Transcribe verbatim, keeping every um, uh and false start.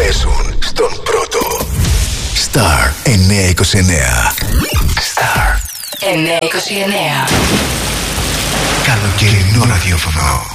παίζουν στον πρώτο. Star εννιακόσια είκοσι εννέα. Star εννιακόσια είκοσι εννέα. Καλοκαιρινό ραδιόφωνο.